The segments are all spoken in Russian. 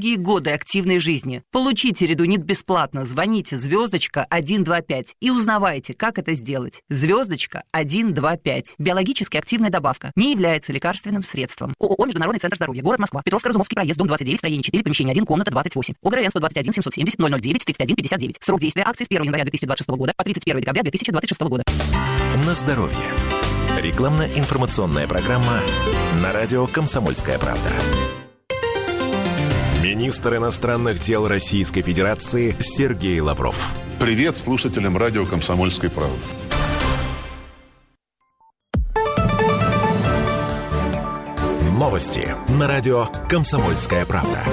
долгие годы активной жизни. Получите редунит бесплатно. Звоните *125 и узнавайте, как это сделать. *125. Биологически активная добавка. Не является лекарственным средством. ООО «Международный центр здоровья». Город Москва. Петровско-Разумовский проезд, дом 29, строение 4, помещение 1, комната 28. ОГРН 121 770 009 31 59. Срок действия акции с 1 января 2026 года по 31 декабря 2026 года. На здоровье. Рекламно-информационная программа на радио «Комсомольская правда». Министр иностранных дел Российской Федерации Сергей Лавров. Привет слушателям радио «Комсомольской правды». Новости на радио «Комсомольская правда».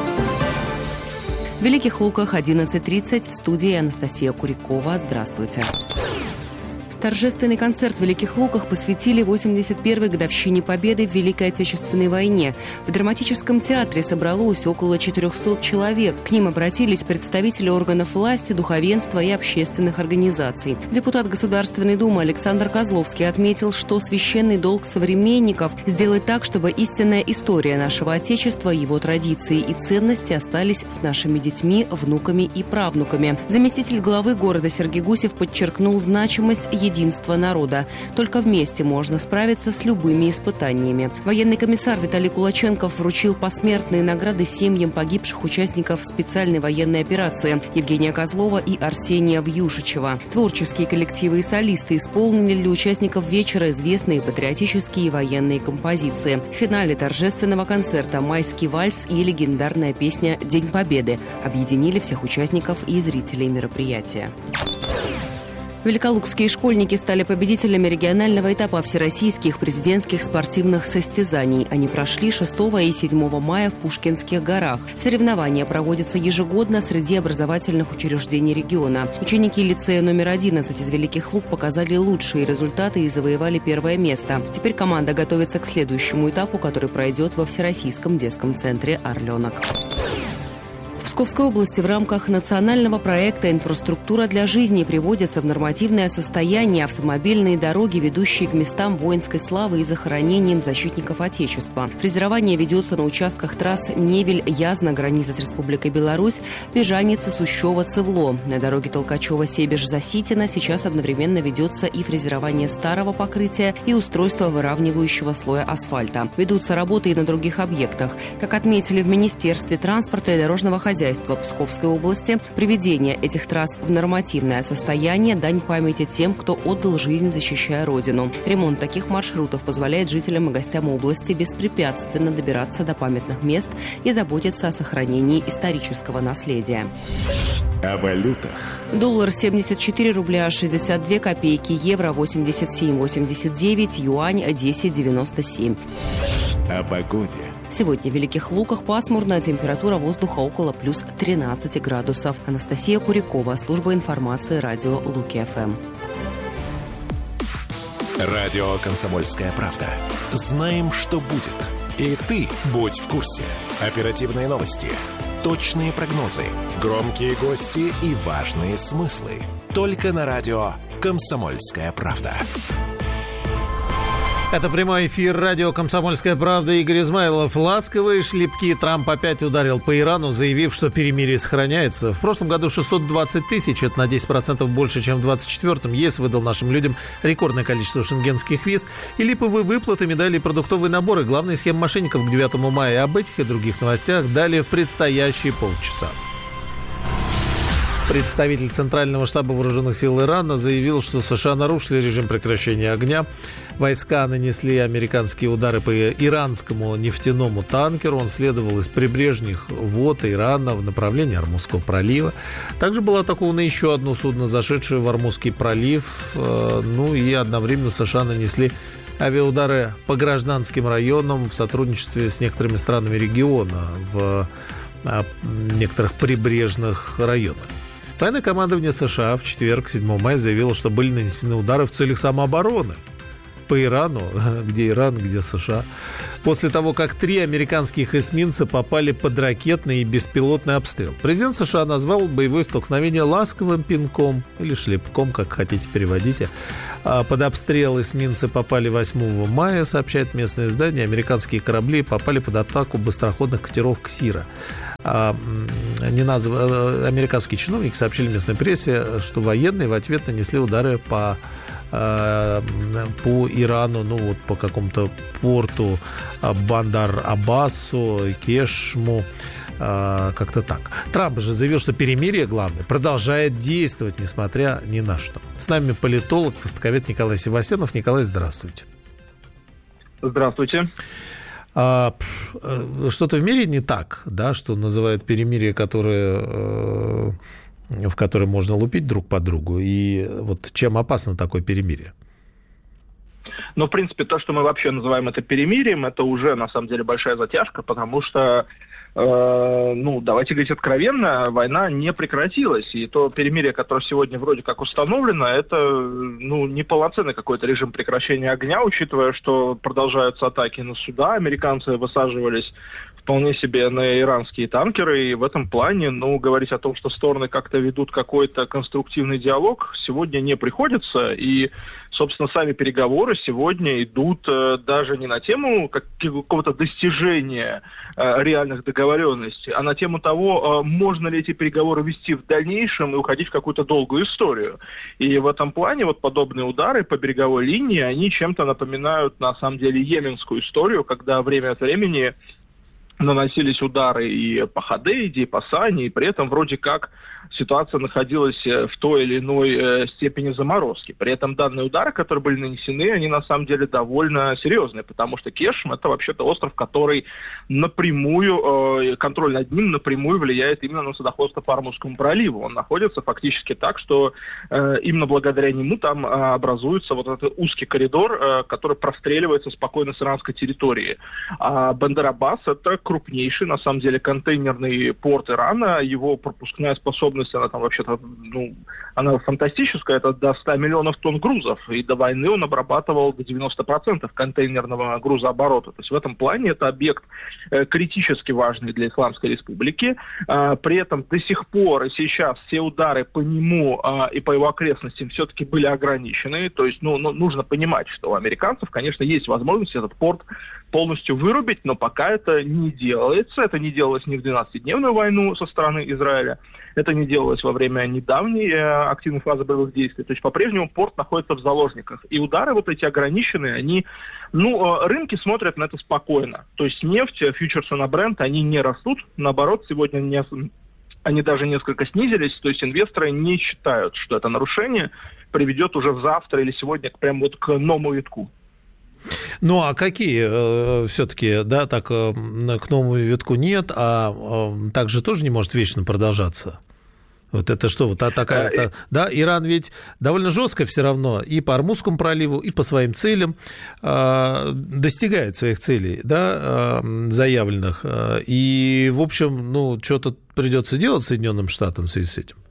В Великих Луках 11:30 в студии Анастасия Курякова. Здравствуйте. Торжественный концерт в Великих Луках посвятили 81-й годовщине Победы в Великой Отечественной войне. В драматическом театре собралось около 400 человек. К ним обратились представители органов власти, духовенства и общественных организаций. Депутат Государственной Думы Александр Козловский отметил, что священный долг современников – сделать так, чтобы истинная история нашего Отечества, его традиции и ценности остались с нашими детьми, внуками и правнуками. Заместитель главы города Сергей Гусев подчеркнул значимость единства народа. Только вместе можно справиться с любыми испытаниями. Военный комиссар Виталий Кулаченков вручил посмертные награды семьям погибших участников специальной военной операции Евгения Козлова и Арсения Вьюшичева. Творческие коллективы и солисты исполнили для участников вечера известные патриотические и военные композиции. В финале торжественного концерта «Майский вальс» и легендарная песня «День Победы» объединили всех участников и зрителей мероприятия. Великолукские школьники стали победителями регионального этапа всероссийских президентских спортивных состязаний. Они прошли 6 и 7 мая в Пушкинских горах. Соревнования проводятся ежегодно среди образовательных учреждений региона. Ученики лицея номер 11 из Великих Лук показали лучшие результаты и завоевали первое место. Теперь команда готовится к следующему этапу, который пройдет во Всероссийском детском центре «Орленок». В Псковской области в рамках национального проекта «Инфраструктура для жизни» приводятся в нормативное состояние автомобильные дороги, ведущие к местам воинской славы и захоронениям защитников Отечества. Фрезерование ведется на участках трасс Невель-Язна, граница с Республикой Беларусь, Бежаница-Сущева-Цевло. На дороге Толкачева-Себеж-Заситино сейчас одновременно ведется и фрезерование старого покрытия, и устройство выравнивающего слоя асфальта. Ведутся работы и на других объектах. Как отметили в Министерстве транспорта и дорожного хозяйства Псковской области, приведение этих трасс в нормативное состояние – дань памяти тем, кто отдал жизнь, защищая Родину. Ремонт таких маршрутов позволяет жителям и гостям области беспрепятственно добираться до памятных мест и заботиться о сохранении исторического наследия. О валютах. Доллар 74 рубля 62 копейки, евро 87,89, юань 10,97. О погоде. Сегодня в Великих Луках пасмурно, температура воздуха около плюс 13 градусов. Анастасия Курякова, служба информации, радио Луки-ФМ. Радио «Комсомольская правда». Знаем, что будет. И ты будь в курсе. Оперативные новости, точные прогнозы, громкие гости и важные смыслы. Только на радио «Комсомольская правда». Это прямой эфир радио «Комсомольская правда». Игорь Измайлов. Ласковые шлепки. Трамп опять ударил по Ирану, заявив, что перемирие сохраняется. В прошлом году 620 тысяч, это на 10% больше, чем в 24-м. ЕС выдал нашим людям рекордное количество шенгенских виз и липовые выплаты, медали и продуктовые наборы. Главная схема мошенников к 9 мая. Об этих и других новостях далее в предстоящие полчаса. Представитель Центрального штаба вооруженных сил Ирана заявил, что США нарушили режим прекращения огня. Войска нанесли американские удары по иранскому нефтяному танкеру. Он следовал из прибрежных вод Ирана в направлении Ормузского пролива. Также было атаковано еще одно судно, зашедшее в Ормузский пролив. И одновременно США нанесли авиаудары по гражданским районам в сотрудничестве с некоторыми странами региона в некоторых прибрежных районах. Военное командование США в четверг, 7 мая, заявило, что были нанесены удары в целях самообороны. по Ирану, где Иран, где США, после того, как 3 американских эсминца попали под ракетный и беспилотный обстрел. Президент США назвал боевое столкновение ласковым пинком или шлепком, как хотите переводите. Под обстрел эсминцы попали 8 мая, сообщает местное издание. Американские корабли попали под атаку быстроходных катеров «Ксира». Американские чиновники сообщили местной прессе, что военные в ответ нанесли удары по Ирану, по какому-то порту Бандар-Аббасу, Кешму, как-то так. Трамп же заявил, что перемирие, главное, продолжает действовать, несмотря ни на что. С нами политолог, востоковед Николай Севастьянов. Николай, здравствуйте. Здравствуйте. Что-то в мире не так, да, что называют перемирие, в которое можно лупить друг по другу. И вот чем опасно такое перемирие? В принципе, то, что мы вообще называем это перемирием, это уже, на самом деле, большая затяжка, потому что, давайте говорить откровенно, война не прекратилась. И то перемирие, которое сегодня вроде как установлено, это, неполноценный какой-то режим прекращения огня, учитывая, что продолжаются атаки на суда, американцы высаживались вполне себе на иранские танкеры, и в этом плане, говорить о том, что стороны как-то ведут какой-то конструктивный диалог, сегодня не приходится, и, собственно, сами переговоры сегодня идут даже не на тему какого-то достижения реальных договоренностей, а на тему того, можно ли эти переговоры вести в дальнейшем и уходить в какую-то долгую историю. И в этом плане подобные удары по береговой линии, они чем-то напоминают, на самом деле, йеменскую историю, когда время от времени наносились удары и по Ходейде, и по Сане, и при этом вроде как ситуация находилась в той или иной степени заморозки. При этом данные удары, которые были нанесены, они на самом деле довольно серьезные, потому что Кешм — это вообще-то остров, который напрямую, контроль над ним напрямую влияет именно на судоходство по Ормузскому проливу. Он находится фактически так, что именно благодаря нему там образуется вот этот узкий коридор, который простреливается спокойно с иранской территории. А Бандар-Аббас — это крупнейший, на самом деле, контейнерный порт Ирана. Его пропускная способность, она там вообще-то, она фантастическая, это до 100 миллионов тонн грузов. И до войны он обрабатывал до 90% контейнерного грузооборота. То есть в этом плане это объект критически важный для Исламской Республики. При этом до сих пор и сейчас все удары по нему и по его окрестностям все-таки были ограничены. То есть, нужно понимать, что у американцев, конечно, есть возможность этот порт полностью вырубить, но пока это не делается. Это не делалось ни в 12-дневную войну со стороны Израиля, это не делалось во время недавней активной фазы боевых действий. То есть по-прежнему порт находится в заложниках. И удары эти ограниченные, они, рынки смотрят на это спокойно. То есть нефть, фьючерсы на Брент, они не растут. Наоборот, сегодня они даже несколько снизились. То есть инвесторы не считают, что это нарушение приведет уже завтра или сегодня к новому витку. А какие все-таки, к новому витку нет, а также тоже не может вечно продолжаться? Вот это что, такая... Да, Иран ведь довольно жестко все равно и по Ормузскому проливу, и по своим целям достигает своих целей, заявленных. И, в общем, что-то придется делать Соединенным Штатам в связи с этим.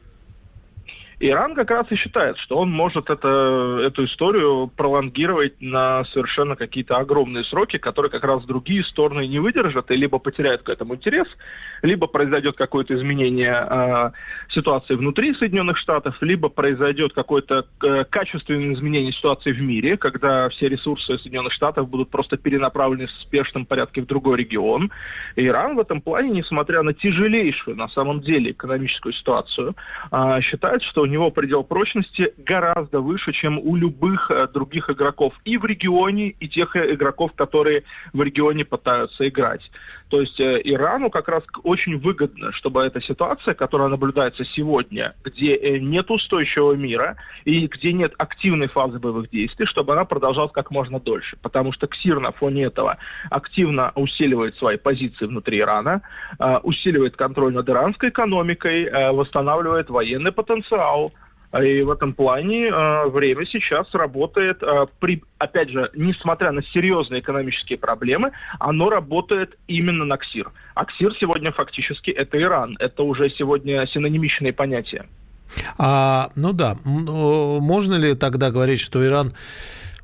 Иран как раз и считает, что он может эту историю пролонгировать на совершенно какие-то огромные сроки, которые как раз другие стороны не выдержат и либо потеряют к этому интерес, либо произойдет какое-то изменение ситуации внутри Соединенных Штатов, либо произойдет какое-то качественное изменение ситуации в мире, когда все ресурсы Соединенных Штатов будут просто перенаправлены в спешном порядке в другой регион. И Иран в этом плане, несмотря на тяжелейшую на самом деле экономическую ситуацию, считает, что у него предел прочности гораздо выше, чем у любых других игроков и в регионе, и тех игроков, которые в регионе пытаются играть. То есть Ирану как раз очень выгодно, чтобы эта ситуация, которая наблюдается сегодня, где нет устойчивого мира и где нет активной фазы боевых действий, чтобы она продолжалась как можно дольше. Потому что КСИР на фоне этого активно усиливает свои позиции внутри Ирана, усиливает контроль над иранской экономикой, восстанавливает военный потенциал. И в этом плане время сейчас работает, опять же, несмотря на серьезные экономические проблемы, оно работает именно на КСИР. А КСИР сегодня фактически это Иран. Это уже сегодня синонимичные понятия. Можно ли тогда говорить, что Иран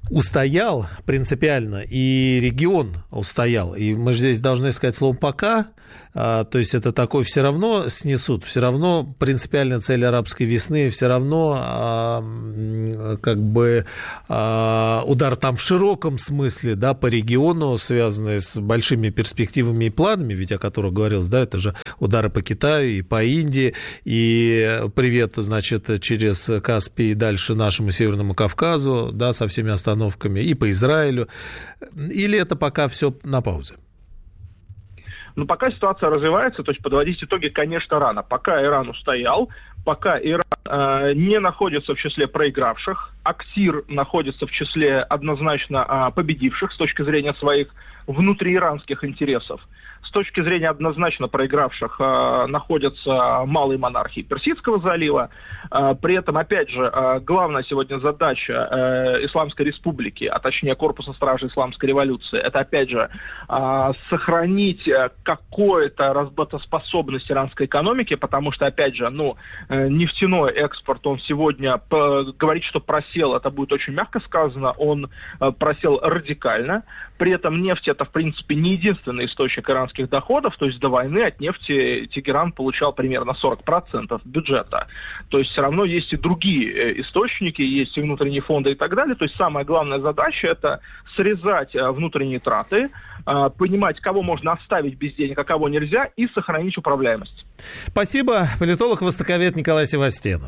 устоял принципиально, и регион устоял. И мы же здесь должны сказать слово «пока». То есть это такой все равно снесут, все равно принципиальная цель арабской весны, все равно как бы удар там в широком смысле, да, по региону, связанный с большими перспективами и планами, ведь о которых говорилось, да, это же удары по Китаю и по Индии, и привет, значит, через Каспий и дальше нашему Северному Кавказу, да, со всеми остановками, и по Израилю. Или это пока все на паузе? Но пока ситуация развивается, то есть подводить итоги, конечно, рано. Пока Иран устоял, пока Иран не находится в числе проигравших, Актир находится в числе однозначно победивших с точки зрения своих внутрииранских интересов. С точки зрения однозначно проигравших находятся малые монархии Персидского залива. При этом, опять же, главная сегодня задача Исламской Республики, а точнее Корпуса Стражи Исламской Революции, это, опять же, сохранить какую-то работоспособность иранской экономики, потому что, опять же, нефтяной экспорт, он сегодня, говорить, что просел, это будет очень мягко сказано, он просел радикально. При этом нефть это, в принципе, не единственный источник иранских доходов, то есть до войны от нефти Тегеран получал примерно 40% бюджета. То есть все равно есть и другие источники, есть и внутренние фонды и так далее. То есть самая главная задача это срезать внутренние траты, понимать, кого можно оставить без денег, а кого нельзя, и сохранить управляемость. Спасибо. Политолог-востоковед Николай Севастьянов.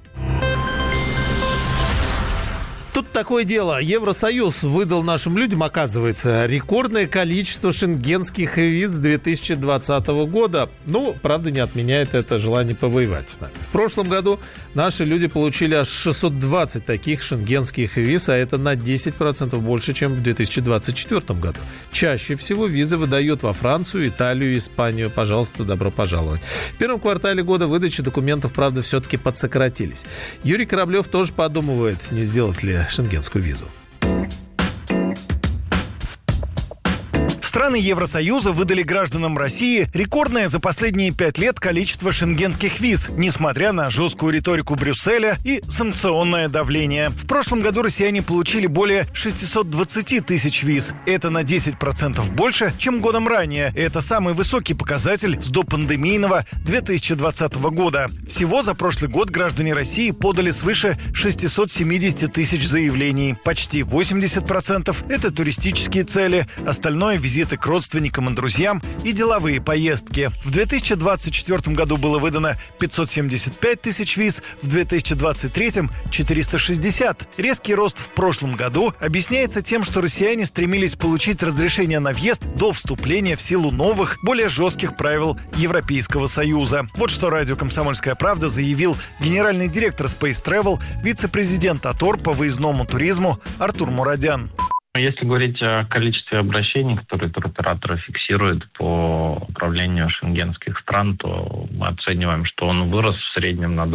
Тут такое дело. Евросоюз выдал нашим людям, оказывается, рекордное количество шенгенских виз 2020 года. Правда, не отменяет это желание повоевать с нами. В прошлом году наши люди получили аж 620 таких шенгенских виз, а это на 10% больше, чем в 2024 году. Чаще всего визы выдают во Францию, Италию, Испанию. Пожалуйста, добро пожаловать. В первом квартале года выдачи документов, правда, все-таки подсократились. Юрий Кораблев тоже подумывает, не сделать ли шенгенскую визу. Страны Евросоюза выдали гражданам России рекордное за последние 5 лет количество шенгенских виз, несмотря на жесткую риторику Брюсселя и санкционное давление. В прошлом году россияне получили более 620 тысяч виз. Это на 10% больше, чем годом ранее. Это самый высокий показатель с допандемийного 2020 года. Всего за прошлый год граждане России подали свыше 670 тысяч заявлений. Почти 80% – это туристические цели, остальное – визиты к родственникам и друзьям и деловые поездки. В 2024 году было выдано 575 тысяч виз, в 2023 – 460. Резкий рост в прошлом году объясняется тем, что россияне стремились получить разрешение на въезд до вступления в силу новых, более жестких правил Европейского Союза. Вот что радио «Комсомольская правда» заявил генеральный директор Space Travel, вице-президент АТОР по выездному туризму Артур Мурадян. Если говорить о количестве обращений, которые туроператоры фиксируют по управлению шенгенских стран, то мы оцениваем, что он вырос в среднем на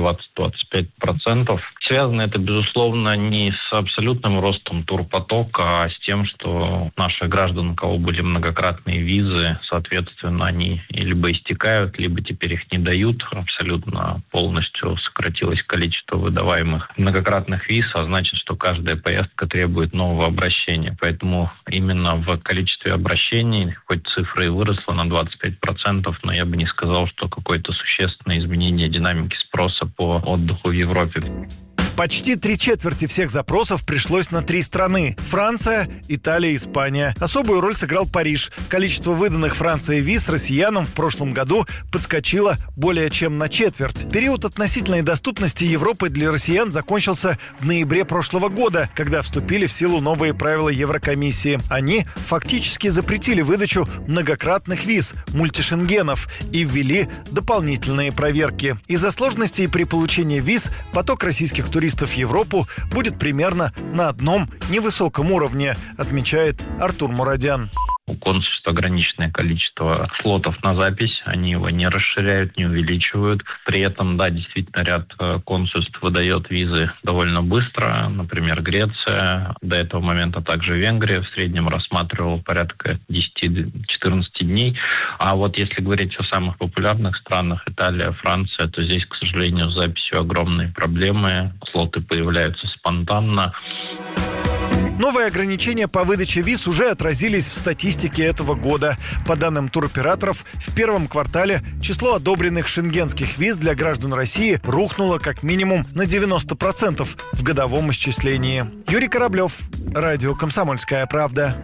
20-25%. Связано это, безусловно, не с абсолютным ростом турпотока, а с тем, что наши граждане, у кого были многократные визы, соответственно, они либо истекают, либо теперь их не дают. Абсолютно полностью сократилось количество выдаваемых многократных виз, а значит, что каждая поездка требует нового обращения. Поэтому именно в количестве обращений, хоть цифра и выросла на 25%, но я бы не сказал, что какое-то существенное изменение динамики спроса по отдыху в Европе. Почти 3/4 всех запросов пришлось на 3 страны – Франция, Италия, Испания. Особую роль сыграл Париж. Количество выданных Францией виз россиянам в прошлом году подскочило более чем на четверть. Период относительной доступности Европы для россиян закончился в ноябре прошлого года, когда вступили в силу новые правила Еврокомиссии. Они фактически запретили выдачу многократных виз, мультишенгенов, и ввели дополнительные проверки. Из-за сложностей при получении виз поток российских туристов в Европу будет примерно на одном невысоком уровне, отмечает Артур Мурадян. У консульства существует ограниченное количество слотов на запись, они его не расширяют, не увеличивают. При этом, да, действительно, ряд консульств выдает визы довольно быстро, например, Греция, до этого момента также Венгрия в среднем рассматривала порядка 10-14 дней. А вот если говорить о самых популярных странах, Италия, Франция, то здесь, к сожалению, с записью огромные проблемы, слоты появляются спонтанно. Новые ограничения по выдаче виз уже отразились в статистике этого года. По данным туроператоров, в первом квартале число одобренных шенгенских виз для граждан России рухнуло как минимум на 90% в годовом исчислении. Юрий Кораблев, радио «Комсомольская правда».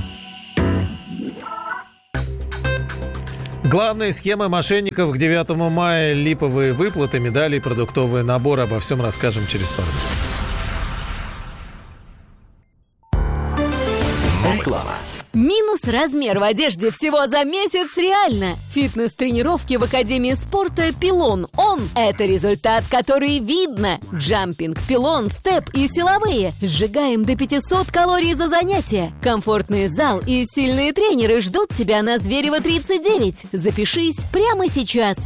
Главные схемы мошенников к 9 мая, липовые выплаты, медали и продуктовые наборы. Обо всем расскажем через пару минут. Минус размер в одежде всего за месяц реально. Фитнес-тренировки в Академии спорта «Пилон». Это результат, который видно. Джампинг, пилон, степ и силовые. Сжигаем до 500 калорий за занятие. Комфортный зал и сильные тренеры ждут тебя на Зверева 39. Запишись прямо сейчас.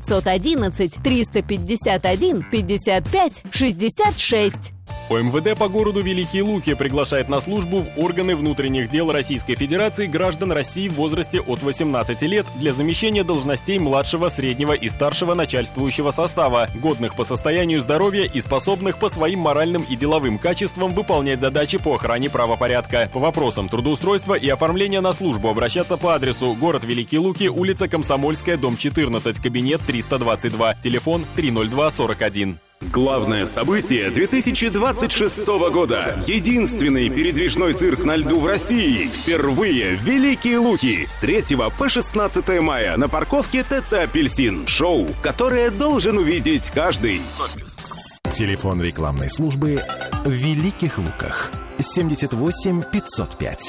911-351-55-66. ОМВД по городу Великие Луки приглашает на службу в органы внутренних дел Российской Федерации граждан России в возрасте от 18 лет для замещения должностей младшего, среднего и старшего начальствующего состава, годных по состоянию здоровья и способных по своим моральным и деловым качествам выполнять задачи по охране правопорядка. По вопросам трудоустройства и оформления на службу обращаться по адресу: город Великие Луки, улица Комсомольская, дом 14, кабинет 322, телефон 30241. Главное событие 2026 года. Единственный передвижной цирк на льду в России. Впервые в Великие Луки с 3 по 16 мая на парковке ТЦ «Апельсин». Шоу, которое должен увидеть каждый. Телефон рекламной службы в Великих Луках 78 505.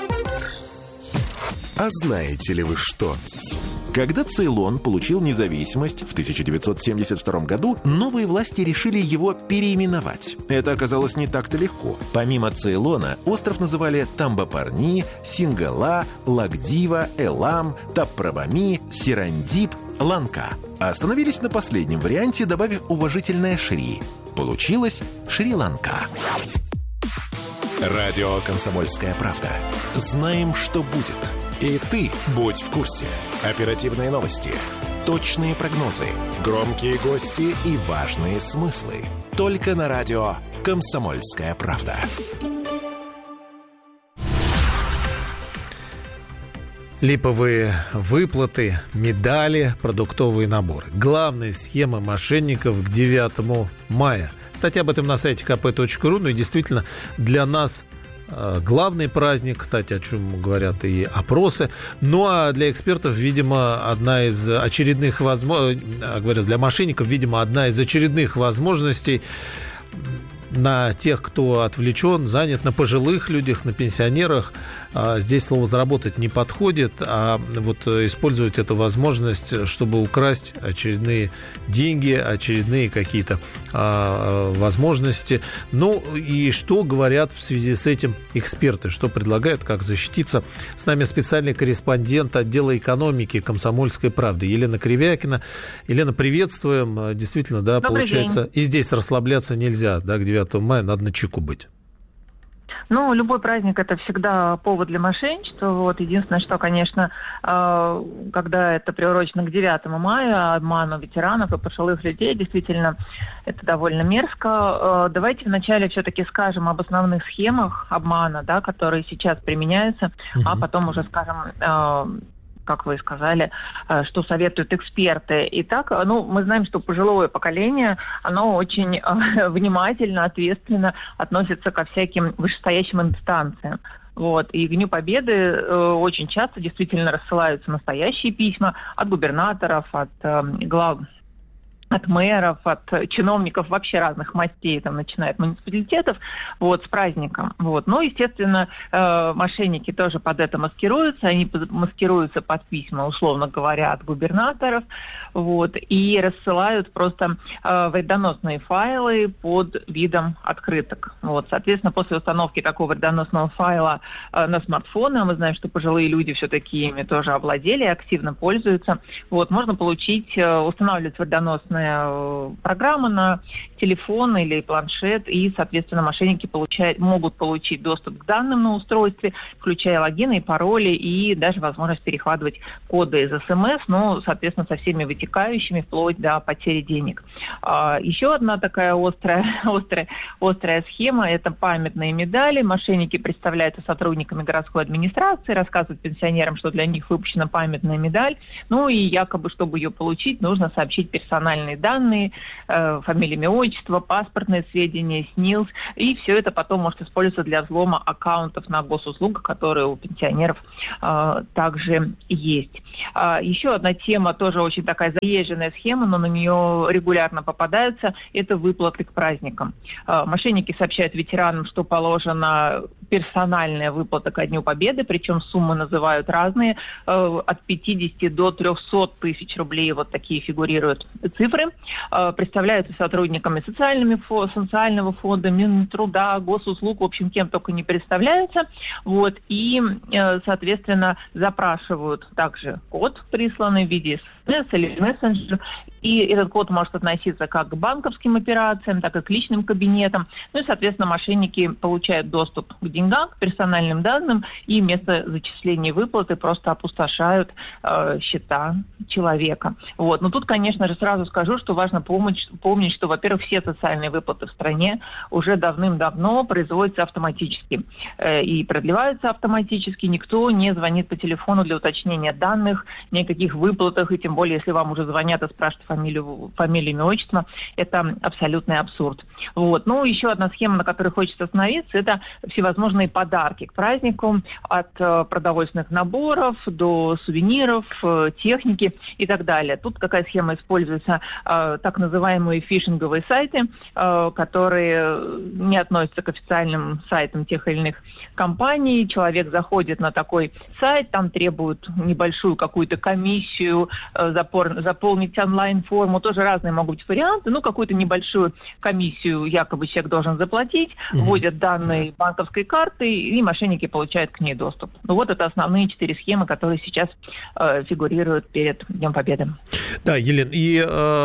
А знаете ли вы что? Когда Цейлон получил независимость в 1972 году, новые власти решили его переименовать. Это оказалось не так-то легко. Помимо Цейлона, остров называли Тамбапарни, Сингала, Лакдива, Элам, Таппрабами, Сирандип, Ланка. А остановились на последнем варианте, добавив уважительное «Шри». Получилось Шри-Ланка. Радио «Комсомольская правда». Знаем, что будет. И ты будь в курсе. Оперативные новости, точные прогнозы, громкие гости и важные смыслы. Только на радио «Комсомольская правда». Липовые выплаты, медали, продуктовые наборы. Главные схемы мошенников к 9 мая. Статья об этом на сайте kp.ru. Ну и действительно для нас главный праздник, кстати, о чем говорят и опросы. Ну а для экспертов, видимо, одна из очередных возможностей, для мошенников, видимо, одна из очередных возможностей на тех, кто отвлечен, занят, на пожилых людях, на пенсионерах. Здесь слово «заработать» не подходит, а вот использовать эту возможность, чтобы украсть очередные деньги, очередные какие-то возможности. Ну и что говорят в связи с этим эксперты, что предлагают, как защититься. С нами специальный корреспондент отдела экономики «Комсомольской правды» Елена Кривякина. Елена, приветствуем. Действительно, да, Добрый получается, день. И здесь расслабляться нельзя, да, к 9 мая надо начеку быть. Ну, любой праздник – это всегда повод для мошенничества. Вот. Единственное, что, конечно, когда это приурочено к 9 мая, обману ветеранов и пожилых людей, действительно, это довольно мерзко. Давайте вначале все-таки скажем об основных схемах обмана, да, которые сейчас применяются, а потом уже скажем, как вы сказали, что советуют эксперты. Итак, мы знаем, что пожилое поколение, оно очень внимательно, ответственно относится ко всяким вышестоящим инстанциям. Вот. И к Дню Победы очень часто действительно рассылаются настоящие письма от губернаторов, от глав от мэров, от чиновников вообще разных мастей, там, начиная от муниципалитетов, вот, с праздником. Вот. Ну, естественно, мошенники тоже под это маскируются, они маскируются под письма, условно говоря, от губернаторов, вот, и рассылают просто вредоносные файлы под видом открыток. Вот, соответственно, после установки такого вредоносного файла на смартфоны, а мы знаем, что пожилые люди все-таки ими тоже овладели и активно пользуются, вот, можно устанавливать вредоносные программы на телефон или планшет, и, соответственно, мошенники могут получить доступ к данным на устройстве, включая логины и пароли, и даже возможность перехватывать коды из СМС, но, соответственно, со всеми вытекающими, вплоть до потери денег. Еще одна такая острая схема – это памятные медали. Мошенники представляются сотрудниками городской администрации, рассказывают пенсионерам, что для них выпущена памятная медаль, ну и якобы, чтобы ее получить, нужно сообщить персональные данные, фамилия, имя, отчество, паспортные сведения, СНИЛС, и все это потом может использоваться для взлома аккаунтов на госуслугах, которые у пенсионеров также есть. Еще одна тема, тоже очень такая заезженная схема, но на нее регулярно попадаются, это выплаты к праздникам. Мошенники сообщают ветеранам, что положена персональная выплата ко Дню Победы, причем суммы называют разные, от 50 до 300 тысяч рублей, вот такие фигурируют цифры. Представляются сотрудниками социального фонда, Минтруда, госуслуг, в общем, кем только не представляются. Вот, и, соответственно, запрашивают также код, присланный в виде СМС или мессенджер, и этот код может относиться как к банковским операциям, так и к личным кабинетам. Ну и, соответственно, мошенники получают доступ к деньгам, к персональным данным, и вместо зачисления выплаты просто опустошают счета человека. Вот. Но тут, конечно же, сразу скажу, что важно помнить, что, во-первых, все социальные выплаты в стране уже давным-давно производятся автоматически и продлеваются автоматически. Никто не звонит по телефону для уточнения данных, ни о каких выплатах, и тем более, если вам уже звонят и спрашивают фамилию, имя, отчество, это абсолютный абсурд. Вот. Ну, еще одна схема, на которой хочется остановиться, это всевозможные подарки к празднику, от продовольственных наборов до сувениров, техники и так далее. Тут какая схема используется? Так называемые фишинговые сайты, которые не относятся к официальным сайтам тех или иных компаний. Человек заходит на такой сайт, там требуют небольшую какую-то комиссию, заполнить онлайн-форму, тоже разные могут быть варианты, ну, какую-то небольшую комиссию якобы человек должен заплатить, вводят данные банковской карты, и мошенники получают к ней доступ. Ну, вот это основные 4 схемы, которые сейчас фигурируют перед Днем Победы. Да, Елена, и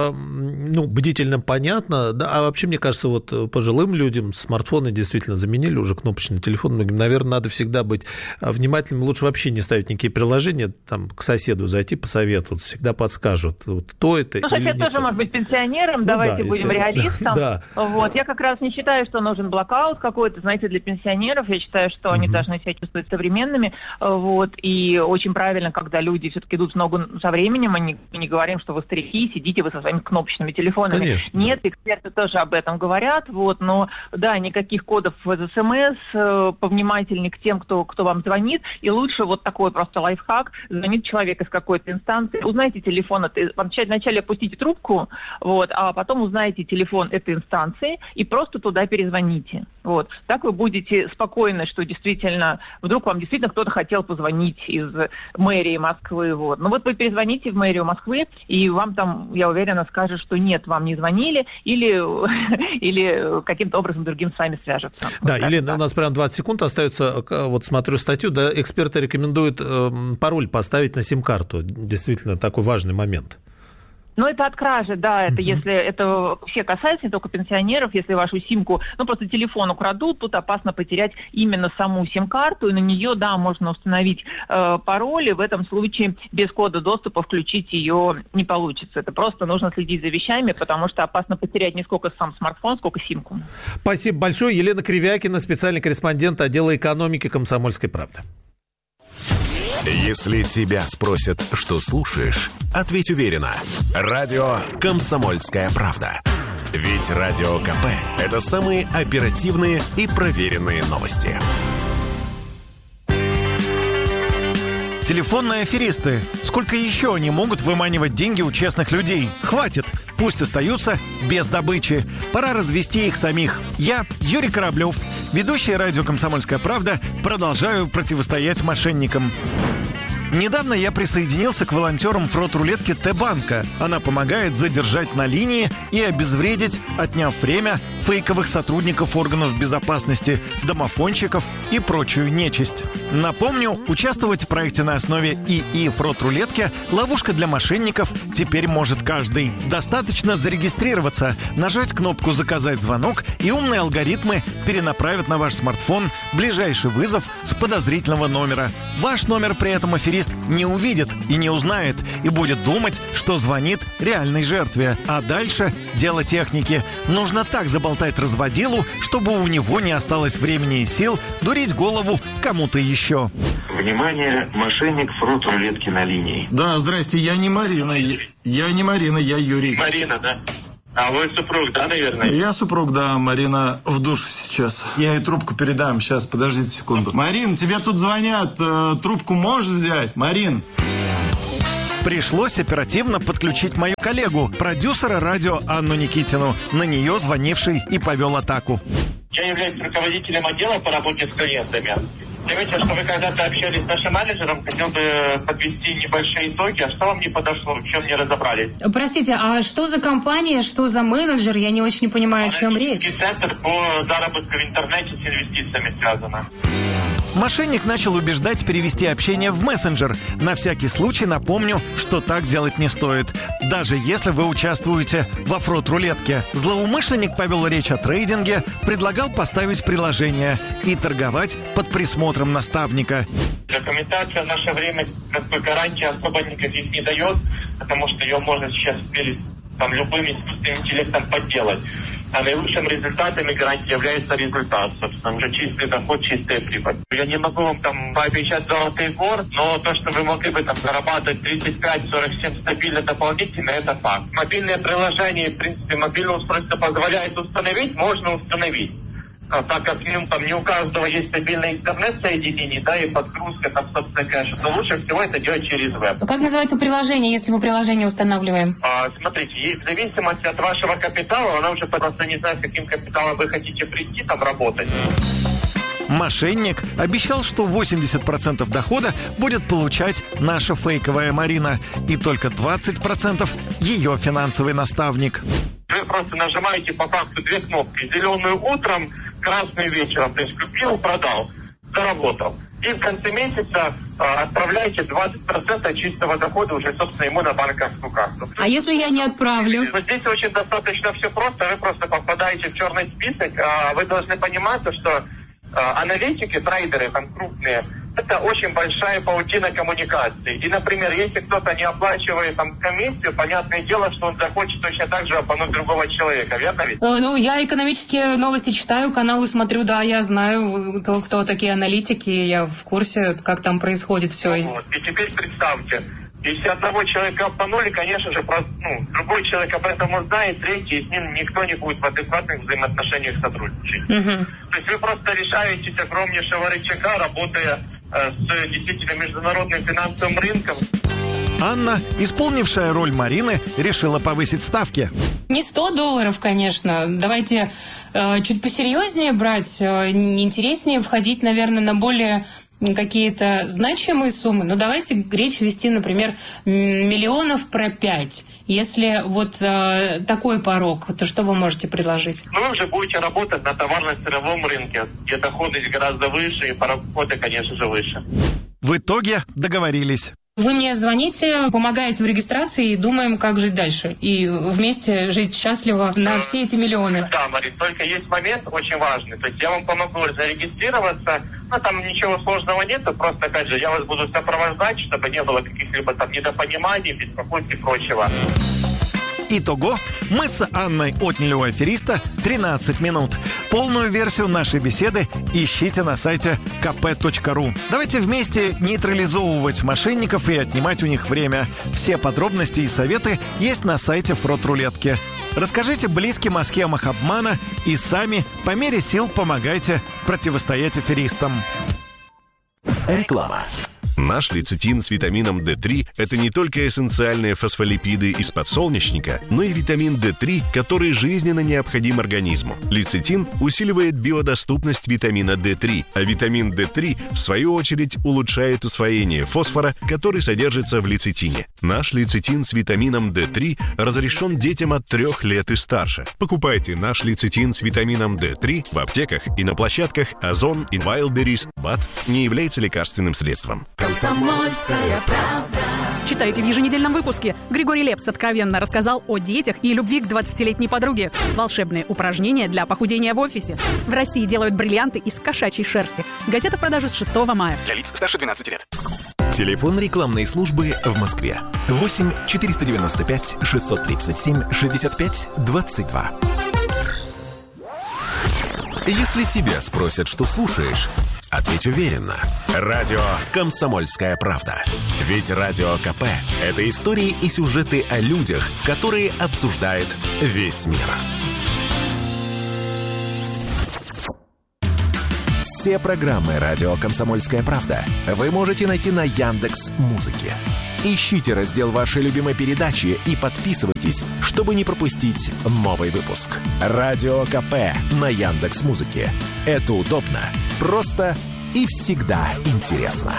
бдительным понятно, да, а вообще, мне кажется, вот пожилым людям смартфоны действительно заменили уже кнопочный телефон, многим, наверное, надо всегда быть внимательным, лучше вообще не ставить никакие приложения, там, к соседу зайти посоветоваться, всегда подскажут, вот, то это или сосед тоже может быть пенсионером, давайте будем реалистом. Да. Вот. Я как раз не считаю, что нужен блокаут какой-то, знаете, для пенсионеров, я считаю, что они должны себя чувствовать современными, вот, и очень правильно, когда люди все-таки идут в ногу со временем, мы не говорим, что вы старики, сидите вы со своими кнопочными телефонами. Конечно. Нет, эксперты тоже об этом говорят, вот, но, да, никаких кодов в СМС, повнимательнее к тем, кто вам звонит, и лучше вот такой просто лайфхак, звонит человек из какой-то инстанции, узнайте телефон, вначале опустите трубку, вот, а потом узнаете телефон этой инстанции и просто туда перезвоните. Вот. Так вы будете спокойны, что действительно, вдруг вам действительно кто-то хотел позвонить из мэрии Москвы. Вот. Но вот вы перезвоните в мэрию Москвы, и вам там, я уверена, скажут, что нет, вам не звонили, или каким-то образом другим с вами свяжутся. Да, вот, Елена, у нас прям 20 секунд остается. Вот смотрю статью, да, эксперты рекомендуют пароль поставить на сим-карту. Действительно, такой важный момент. Ну, это от кражи, да, это если это все касается, не только пенсионеров, если вашу симку, просто телефон украдут, тут опасно потерять именно саму сим-карту, и на нее, да, можно установить пароль, и в этом случае без кода доступа включить ее не получится. Это просто нужно следить за вещами, потому что опасно потерять не сколько сам смартфон, сколько симку. Спасибо большое. Елена Кривякина, специальный корреспондент отдела экономики «Комсомольской правды». Если тебя спросят, что слушаешь, ответь уверенно. Радио «Комсомольская правда». Ведь Радио КП – это самые оперативные и проверенные новости. Телефонные аферисты. Сколько еще они могут выманивать деньги у честных людей? Хватит. Пусть остаются без добычи. Пора развести их самих. Я, Юрий Кораблев, ведущий радио «Комсомольская правда», продолжаю противостоять мошенникам. Недавно я присоединился к волонтерам фрот-рулетки Т-банка. Она помогает задержать на линии и обезвредить, отняв время, фейковых сотрудников органов безопасности, домофонщиков и прочую нечисть. Напомню, участвовать в проекте на основе ИИ фрот-рулетки «Ловушка для мошенников» теперь может каждый. Достаточно зарегистрироваться, нажать кнопку «Заказать звонок», и умные алгоритмы перенаправят на ваш смартфон ближайший вызов с подозрительного номера. Ваш номер при этом аферист не увидит и не узнает, и будет думать, что звонит реальной жертве. А дальше дело техники. Нужно так заболтать разводилу, чтобы у него не осталось времени и сил дурить голову кому-то еще. Внимание, мошенник фрот-рулетки на линии. Да, здрасте, я не Марина. Я не Марина, я Юрий. Марина, да? А вы супруг, да, наверное? Я супруг, да, Марина в душ сейчас. Я ей трубку передам, сейчас, подождите секунду. Марин, тебе тут звонят, трубку можешь взять? Марин. Пришлось оперативно подключить мою коллегу, продюсера радио Анну Никитину, на нее звонивший и повел атаку. Я являюсь руководителем отдела по работе с клиентами. Заметьте, что вы когда-то общались с нашим менеджером, хотел бы подвести небольшие итоги, а что вам не подошло, в чем не разобрались? Простите, а что за компания, что за менеджер? Я не очень понимаю, о чем речь. Центр по заработку в интернете с инвестициями связано. Мошенник начал убеждать перевести общение в мессенджер. На всякий случай напомню, что так делать не стоит, даже если вы участвуете во фрот-рулетке. Злоумышленник повел речь о трейдинге, предлагал поставить приложение и торговать под присмотром наставника. Документация в наше время гарантии особо никаких не дает, потому что ее можно сейчас любым искусственным интеллектом подделать. А наилучшим результатом гарантии является результат, собственно, уже чистый доход, чистая прибыль. Я не могу вам пообещать золотой гор, но то, что вы могли бы зарабатывать 35-47 стабильно дополнительно, это факт. Мобильное приложение, в принципе, мобильное устройство позволяет установить, можно установить. Так как не у каждого есть стабильный интернет-соединение, да, и подгрузка собственно, конечно, то лучше всего это делать через веб. Как называется приложение, если мы приложение устанавливаем? Смотрите, в зависимости от вашего капитала, она уже просто не знает, с каким капиталом вы хотите прийти там работать. Мошенник обещал, что 80% дохода будет получать наша фейковая Марина, и только 20% ее финансовый наставник. Вы просто нажимаете по факту две кнопки. Зеленую утром, красную вечером. То есть купил, продал, заработал. И в конце месяца отправляете 20% чистого дохода уже, собственно, ему на банковскую карту. А если я не отправлю? Здесь очень достаточно все просто. Вы просто попадаете в черный список. Вы должны понимать, что аналитики, трейдеры там крупные, это очень большая паутина коммуникаций. И, например, если кто-то не оплачивает комиссию, понятное дело, что он захочет точно так же обмануть другого человека, верно ведь? Я экономические новости читаю, каналы смотрю, да, я знаю, кто такие аналитики, я в курсе, как там происходит все. И теперь представьте, если одного человека обманули, конечно же, другой человек об этом узнает, третий, и с ним никто не будет в адекватных взаимоотношениях сотрудничать. То есть вы просто лишаетесь огромнейшего рычага, работая с действительно международным финансовым рынком. Анна, исполнившая роль Марины, решила повысить ставки. Не $100, конечно. Давайте чуть посерьезнее брать, интереснее входить, наверное, на более какие-то значимые суммы. Но давайте речь вести, например, миллионов про 5. Если такой порог, то что вы можете предложить? Вы уже будете работать на товарно-сырьевом рынке, где доходность гораздо выше и порог входа, конечно же, выше. В итоге договорились. Вы мне звоните, помогаете в регистрации и думаем, как жить дальше. И вместе жить счастливо на все эти миллионы. Да, Марин, только есть момент очень важный. То есть я вам помогу зарегистрироваться. Там ничего сложного нету. Просто, опять же, я вас буду сопровождать, чтобы не было каких-либо недопониманий, беспокойств и прочего. Итого, мы с Анной отняли у афериста 13 минут. Полную версию нашей беседы ищите на сайте kp.ru. Давайте вместе нейтрализовывать мошенников и отнимать у них время. Все подробности и советы есть на сайте фрот-рулетки. Расскажите близким о схемах обмана и сами по мере сил помогайте противостоять аферистам. Реклама. Наш лецитин с витамином D3 – это не только эссенциальные фосфолипиды из подсолнечника, но и витамин D3, который жизненно необходим организму. Лецитин усиливает биодоступность витамина D3, а витамин D3, в свою очередь, улучшает усвоение фосфора, который содержится в лецитине. Наш лецитин с витамином D3 разрешен детям от 3 лет и старше. Покупайте наш лецитин с витамином D3 в аптеках и на площадках Озон и Wildberries. БАД не является лекарственным средством. Комсомольская правда. Читайте в еженедельном выпуске. Григорий Лепс откровенно рассказал о детях и любви к 20-летней подруге. Волшебные упражнения для похудения в офисе. В России делают бриллианты из кошачьей шерсти. Газета в продаже с 6 мая. Для лиц старше 12 лет. Телефон рекламной службы в Москве. 8 495 637 65 22. Если тебя спросят, что слушаешь, ответь уверенно. Радио «Комсомольская правда». Ведь Радио КП – это истории и сюжеты о людях, которые обсуждает весь мир. Все программы «Радио Комсомольская правда» вы можете найти на Яндекс.Музыке. Ищите раздел вашей любимой передачи и подписывайтесь, чтобы не пропустить новый выпуск. Радио КП на Яндекс.Музыке. Это удобно, просто и всегда интересно.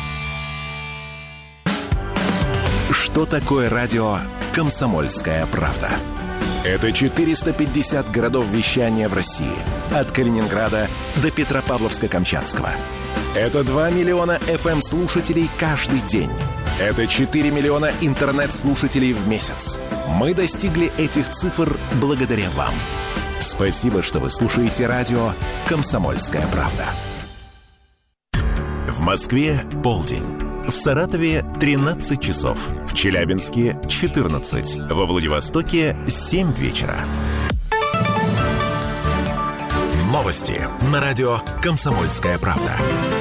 Что такое радио «Комсомольская правда»? Это 450 городов вещания в России. От Калининграда до Петропавловска-Камчатского. Это 2 миллиона FM-слушателей каждый день. Это 4 миллиона интернет-слушателей в месяц. Мы достигли этих цифр благодаря вам. Спасибо, что вы слушаете радио «Комсомольская правда». В Москве полдень. В Саратове 13 часов. В Челябинске 14. Во Владивостоке 7 вечера. Новости на радио «Комсомольская правда».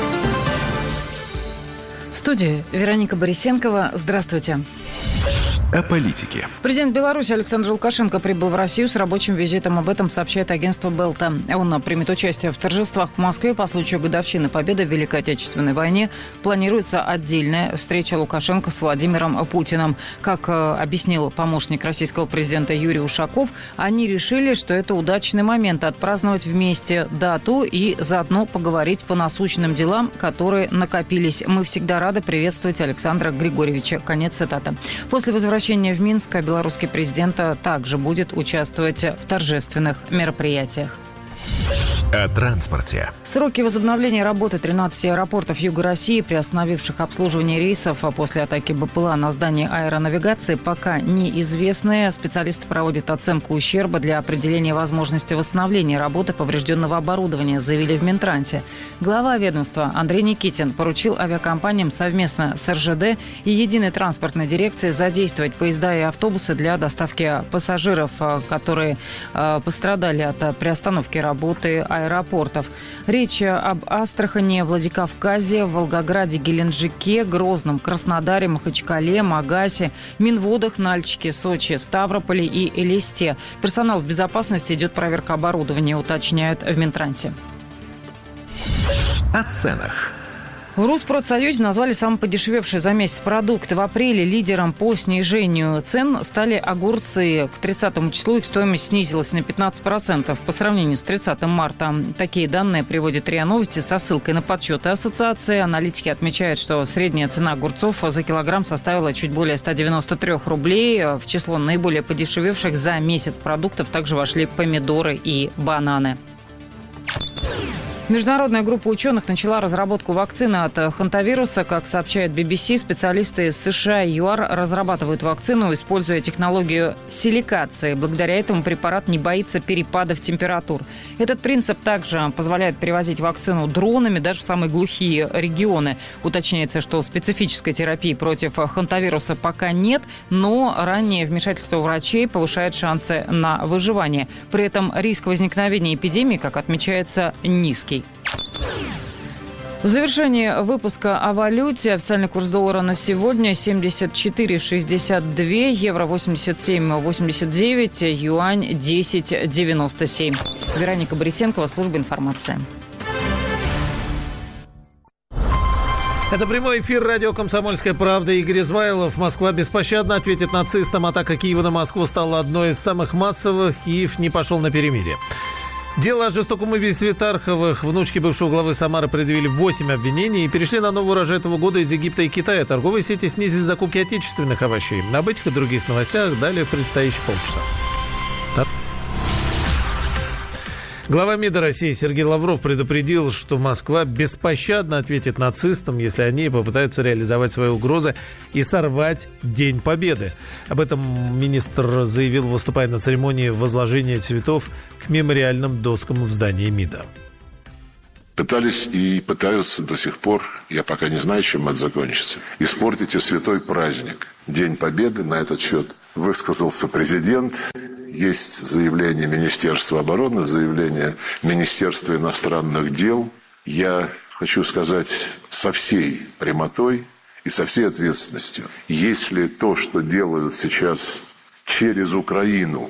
В студии Вероника Борисенкова. Здравствуйте. О политике. Президент Беларуси Александр Лукашенко прибыл в Россию с рабочим визитом. Об этом сообщает агентство Белта. Он примет участие в торжествах в Москве по случаю годовщины победы в Великой Отечественной войне. Планируется отдельная встреча Лукашенко с Владимиром Путиным. Как объяснил помощник российского президента Юрий Ушаков, они решили, что это удачный момент отпраздновать вместе дату и заодно поговорить по насущным делам, которые накопились. Мы всегда рады приветствовать Александра Григорьевича. Конец цитаты. После возвращения в Минск белорусский президент также будет участвовать в торжественных мероприятиях. О транспорте. Сроки возобновления работы 13 аэропортов Юга России, приостановивших обслуживание рейсов после атаки БПЛА на здание аэронавигации, пока неизвестны. Специалисты проводят оценку ущерба для определения возможности восстановления работы поврежденного оборудования, заявили в Минтрансе. Глава ведомства Андрей Никитин поручил авиакомпаниям совместно с РЖД и Единой транспортной дирекцией задействовать поезда и автобусы для доставки пассажиров, которые пострадали от приостановки работы аэропортов. Речь об Астрахани, Владикавказе, Волгограде, Геленджике, Грозном, Краснодаре, Махачкале, Магасе, Минводах, Нальчике, Сочи, Ставрополе и Элисте. Персонал в безопасности идет проверка оборудования, уточняют в Минтрансе. О ценах. В Руспродсоюзе назвали самый подешевевший за месяц продукт. В апреле лидером по снижению цен стали огурцы. К 30 числу их стоимость снизилась на 15% по сравнению с 30 марта. Такие данные приводит РИА Новости со ссылкой на подсчеты ассоциации. Аналитики отмечают, что средняя цена огурцов за килограмм составила чуть более 193 рублей. В число наиболее подешевевших за месяц продуктов также вошли помидоры и бананы. Международная группа ученых начала разработку вакцины от хантавируса. Как сообщает BBC, специалисты из США и ЮАР разрабатывают вакцину, используя технологию силикации. Благодаря этому препарат не боится перепадов температур. Этот принцип также позволяет перевозить вакцину дронами даже в самые глухие регионы. Уточняется, что специфической терапии против хантавируса пока нет, но раннее вмешательство врачей повышает шансы на выживание. При этом риск возникновения эпидемии, как отмечается, низкий. В завершении выпуска о валюте. Официальный курс доллара на сегодня 74,62, евро 87,89, юань 10,97. Вероника Борисенкова, служба информации. Это прямой эфир радио «Комсомольская правда». Игорь Измайлов. Москва беспощадно ответит нацистам. Атака Киева на Москву стала одной из самых массовых. Киев не пошел на перемирие. Дело о жестоком убийстве Тарховых. Внучки бывшего главы Самары предъявили 8 обвинений и перешли на новый урожай этого года из Египта и Китая. Торговые сети снизили закупки отечественных овощей. Об этих и других новостях далее в предстоящие полчаса. Глава МИДа России Сергей Лавров предупредил, что Москва беспощадно ответит нацистам, если они попытаются реализовать свои угрозы и сорвать День Победы. Об этом министр заявил, выступая на церемонии возложения цветов к мемориальным доскам в здании МИДа. Пытались и пытаются до сих пор, я пока не знаю, чем это закончится, испортить и святой праздник. День Победы. На этот счет высказался президент. Есть заявление Министерства обороны, заявление Министерства иностранных дел. Я хочу сказать со всей прямотой и со всей ответственностью. Если то, что делают сейчас через Украину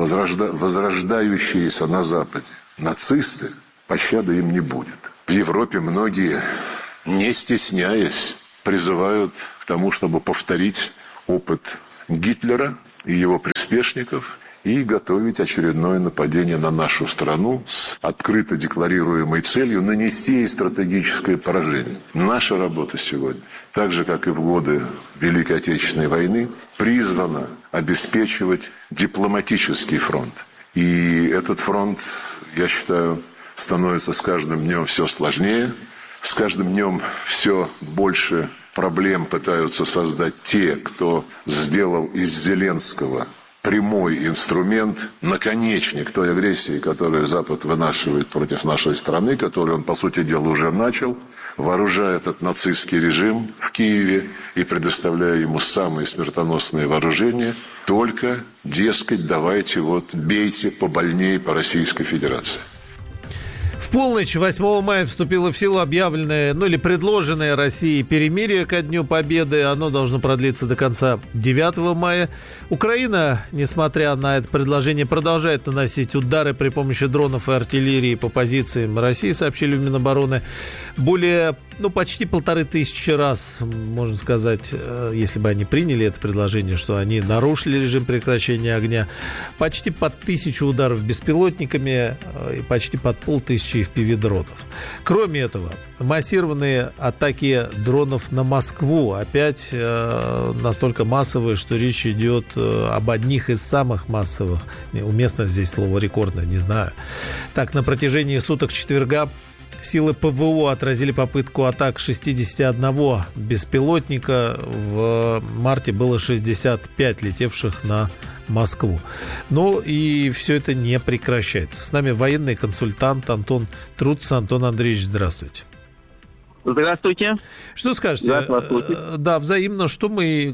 возрождающиеся на Западе нацисты, пощады им не будет. В Европе многие, не стесняясь, призывают к тому, чтобы повторить опыт Гитлера и его приспешников и готовить очередное нападение на нашу страну с открыто декларируемой целью нанести ей стратегическое поражение. Наша работа сегодня, так же, как и в годы Великой Отечественной войны, призвана обеспечивать дипломатический фронт. И этот фронт, я считаю, становится с каждым днем все сложнее, с каждым днем все больше проблем пытаются создать те, кто сделал из Зеленского прямой инструмент, наконечник той агрессии, которую Запад вынашивает против нашей страны, которую он, по сути дела, уже начал, вооружая этот нацистский режим в Киеве и предоставляя ему самые смертоносные вооружения, только, дескать, давайте бейте побольнее по Российской Федерации. В полночь 8 мая вступило в силу объявленное, или предложенное Россией перемирие ко Дню Победы. Оно должно продлиться до конца 9 мая. Украина, несмотря на это предложение, продолжает наносить удары при помощи дронов и артиллерии по позициям России, сообщили в Минобороны. Более, почти 1500 раз, можно сказать, если бы они приняли это предложение, что они нарушили режим прекращения огня. Почти под 1000 ударов беспилотниками и почти под 1500 FPV-дронов. Кроме этого, массированные атаки дронов на Москву опять настолько массовые, что речь идет об одних из самых массовых. Уместно здесь слово «рекордно», не знаю. Так, на протяжении суток четверга силы ПВО отразили попытку атак 61 беспилотника. В марте было 65 летевших на Москву. И все это не прекращается. С нами военный консультант Антон Труц. Антон Андреевич, здравствуйте. Здравствуйте. Что скажете? Да, взаимно. Что мы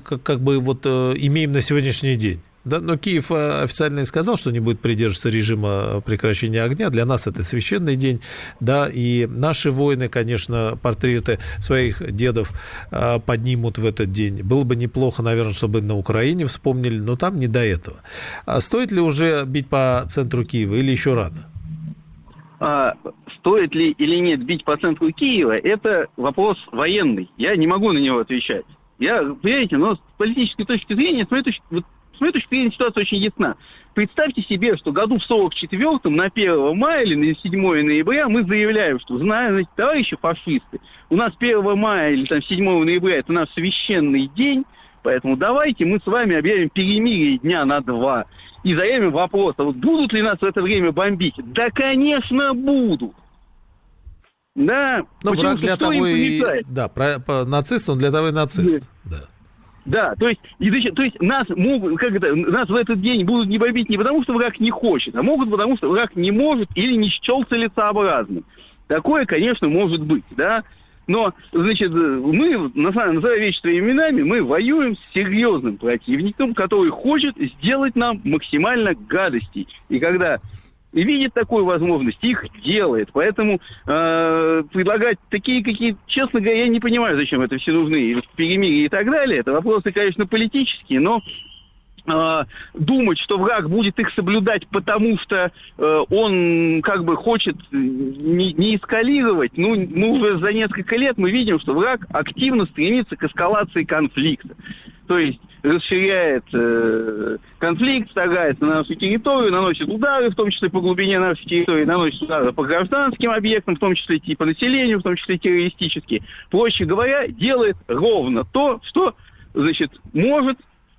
имеем на сегодняшний день? Да, но Киев официально сказал, что не будет придерживаться режима прекращения огня. Для нас это священный день. Да, и наши воины, конечно, портреты своих дедов поднимут в этот день. Было бы неплохо, наверное, чтобы на Украине вспомнили, но там не до этого. А стоит ли уже бить по центру Киева или еще рано? Стоит ли или нет бить по центру Киева, это вопрос военный. Я не могу на него отвечать. Понимаете, но с политической точки зрения, с моей точки зрения, ситуация очень ясна. Представьте себе, что году в 44-м, на 1 мая или на 7 ноября мы заявляем, что, знаете, товарищи фашисты, у нас 1 мая или 7 ноября это наш священный день, поэтому давайте мы с вами объявим перемирие дня на 2 и заявим вопрос, будут ли нас в это время бомбить? Да, конечно, будут. Да, враг для того и... Да, нацист, он для того и нацист. Да. Да, то есть нас в этот день будут не бомбить не потому, что враг не хочет, а могут потому, что враг не может или не счел целесообразным. Такое, конечно, может быть, да. Но, мы, называя вещи своими именами, мы воюем с серьезным противником, который хочет сделать нам максимально гадостей. И когда видит такую возможность, их делает. Поэтому предлагать такие какие-то... Честно говоря, я не понимаю, зачем это все нужны. Перемирие и так далее. Это вопросы, конечно, политические, но думать, что враг будет их соблюдать, потому что он как бы хочет не эскалировать. Ну, мы уже за несколько лет мы видим, что враг активно стремится к эскалации конфликта. То есть расширяет конфликт, вторгается на нашу территорию, наносит удары, в том числе по глубине нашей территории, наносит удары по гражданским объектам, в том числе и по населению, в том числе террористические. Проще говоря, делает ровно то, что, значит, может.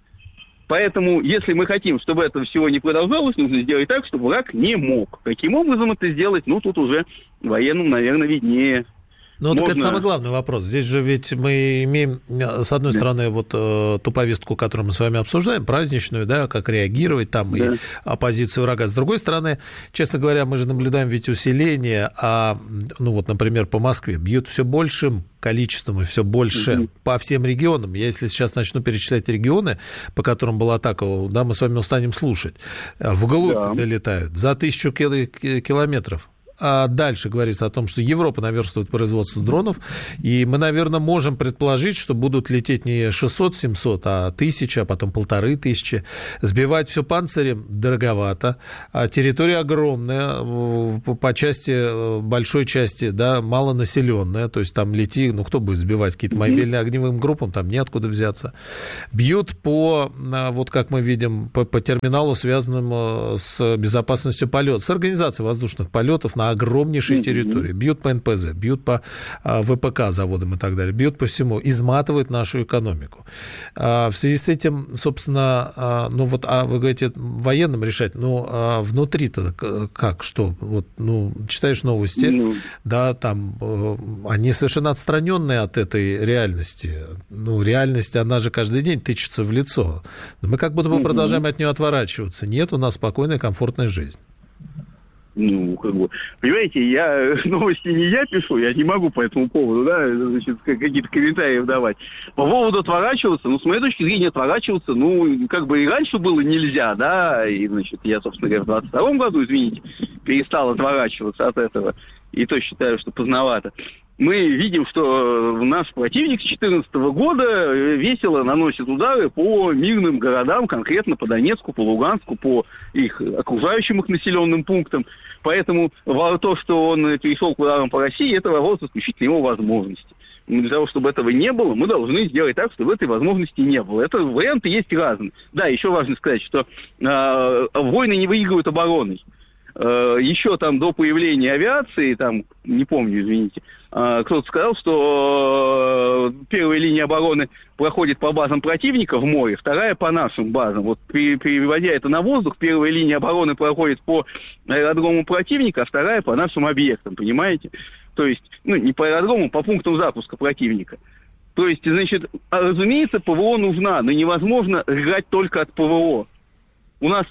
Поэтому, если мы хотим, чтобы этого всего не продолжалось, нужно сделать так, чтобы враг не мог. Каким образом это сделать, ну, тут уже военным, наверное, виднее. Ну, так это самый главный вопрос. Здесь же ведь мы имеем, с одной стороны, вот ту повестку, которую мы с вами обсуждаем, праздничную, да, как реагировать там, и оппозицию врага. С другой стороны, честно говоря, мы же наблюдаем ведь усиление, ну, вот, например, по Москве бьют все большим количеством и все больше по всем регионам. Я, если сейчас начну перечислять регионы, по которым была атака, да, мы с вами устанем слушать. Вглубь долетают за 1000 километров. А дальше говорится о том, что Европа наверстывает производство дронов, и мы, наверное, можем предположить, что будут лететь не 600-700, а 1000, а потом 1500. Сбивать все панцирем дороговато, а территория огромная, по части, большой части, да, малонаселенная, то есть там лети, ну, кто будет сбивать какие-то мобильные огневым группам, там неоткуда взяться. Бьют по, вот как мы видим, по терминалу, связанному с безопасностью полета, с организацией воздушных полетов на огромнейшей территории. Бьют по НПЗ, бьют по ВПК заводам и так далее, бьют по всему, изматывают нашу экономику. В связи с этим, собственно, ну вот, вы говорите, военным решать, ну, внутри-то как, что? Вот, ну, читаешь новости, да, там, они совершенно отстраненные от этой реальности. Ну, реальность, она же каждый день тычется в лицо. Мы как будто бы продолжаем от нее отворачиваться. Нет, у нас спокойная, комфортная жизнь. Ну, как бы, понимаете, я новости не я пишу, я не могу по этому поводу, да, значит, какие-то комментарии давать. По поводу отворачиваться, ну, с моей точки зрения, отворачиваться, ну, как бы и раньше было нельзя, да, и, значит, я, собственно говоря, в 22-м году, извините, перестал отворачиваться от этого, и то считаю, что поздновато. Мы видим, что наш противник с 2014 года весело наносит удары по мирным городам, конкретно по Донецку, по Луганску, по их окружающим их населенным пунктам. Поэтому то, что он перешел к ударам по России, это вопрос исключительно его возможности. Для того, чтобы этого не было, мы должны сделать так, чтобы этой возможности не было. Это варианты есть разные. Да, еще важно сказать, что войны не выигрывают обороной. Еще там до появления авиации, там, не помню, извините, кто-то сказал, что первая линия обороны проходит по базам противника в море, вторая по нашим базам. Вот переводя это на воздух, первая линия обороны проходит по аэродрому противника, а вторая по нашим объектам, понимаете? То есть, ну, не по аэродрому, по пунктам запуска противника. То есть, значит, разумеется, ПВО нужна, но невозможно играть только от ПВО. У нас,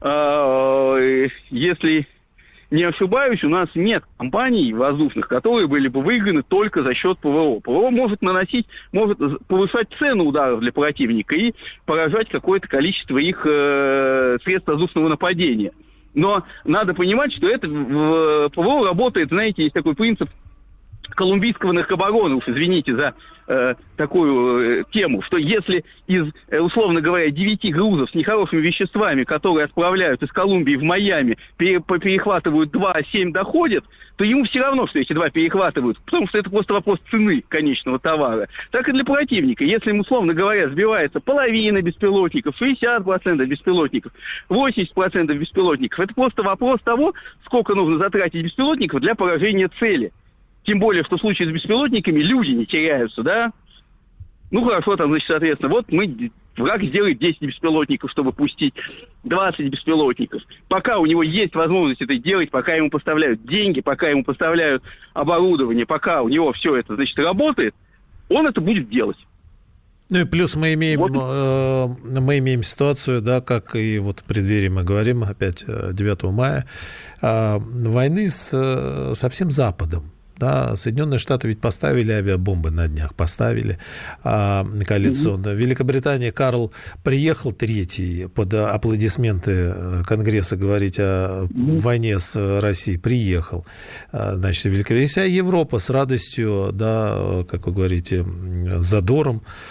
если не ошибаюсь, у нас нет компаний воздушных, которые были бы выиграны только за счет ПВО. ПВО может повышать цену ударов для противника и поражать какое-то количество их средств воздушного нападения. Но надо понимать, что это в ПВО работает, знаете, есть такой принцип колумбийского наркобарона, уж извините за такую тему, что если из, условно говоря, 9 грузов с нехорошими веществами, которые отправляют из Колумбии в Майами, перехватывают 2, а 7 доходят, то ему все равно, что эти 2 перехватывают, потому что это просто вопрос цены конечного товара. Так и для противника. Если, условно говоря, сбивается половина беспилотников, 60% беспилотников, 80% беспилотников, это просто вопрос того, сколько нужно затратить беспилотников для поражения цели. Тем более, что в случае с беспилотниками люди не теряются, да? Ну, хорошо, там, значит, соответственно, вот враг сделает 10 беспилотников, чтобы пустить 20 беспилотников. Пока у него есть возможность это делать, пока ему поставляют деньги, пока ему поставляют оборудование, пока у него все это, значит, работает, он это будет делать. Ну и плюс мы имеем ситуацию, да, как и вот в преддверии мы говорим, опять 9 мая, войны со всем Западом. Да, Соединенные Штаты ведь поставили авиабомбы на днях, поставили коалиционно. Великобритания, Карл приехал третий под аплодисменты Конгресса говорить о войне с Россией, приехал. Значит, Великобритания, Европа с радостью, да, как вы говорите, с задором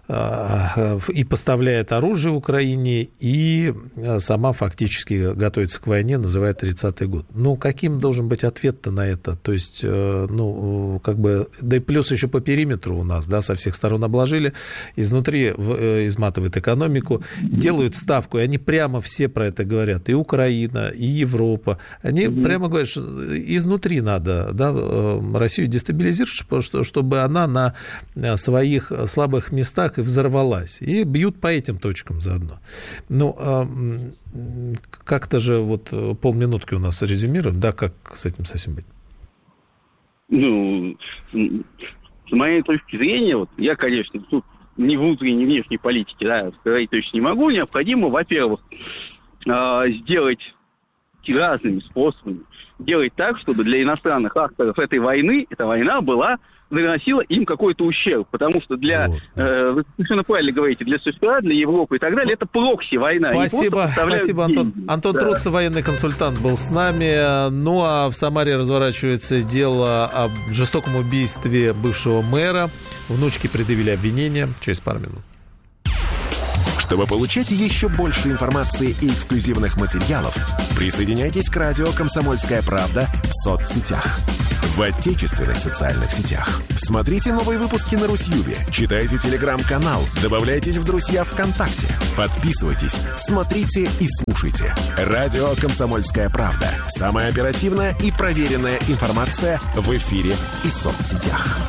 и поставляет оружие Украине, и сама фактически готовится к войне, называет 30-й год. Ну, каким должен быть ответ-то на это? То есть, ну, как бы, да и плюс еще по периметру у нас, да, со всех сторон обложили, изнутри изматывает экономику, делают ставку, и они прямо все про это говорят, и Украина, и Европа, они прямо говорят, что изнутри надо, да, Россию дестабилизировать, чтобы она на своих слабых местах и взорвалась. И бьют по этим точкам заодно. Ну, как-то же вот полминутки у нас резюмируем, да, как с этим совсем быть? Ну, с моей точки зрения, вот я, конечно, тут ни внутренней, ни внешней политики, да, сказать точно не могу. Необходимо, во-первых, сделать разными способами, делать так, чтобы для иностранных акторов этой войны, эта война наносила им какой-то ущерб, потому что вы совершенно правильно говорите, для США, для Европы и так далее, это прокси-война. Спасибо, Антон. Антон Труцов, военный консультант, был с нами. Ну, а в Самаре разворачивается дело о жестоком убийстве бывшего мэра. Внучке предъявили обвинение. Через пару минут. Чтобы получать еще больше информации и эксклюзивных материалов, присоединяйтесь к радио «Комсомольская правда» в соцсетях. В отечественных социальных сетях. Смотрите новые выпуски на Рутьюбе, читайте телеграм-канал, добавляйтесь в друзья ВКонтакте, подписывайтесь, смотрите и слушайте. Радио «Комсомольская правда». Самая оперативная и проверенная информация в эфире и соцсетях.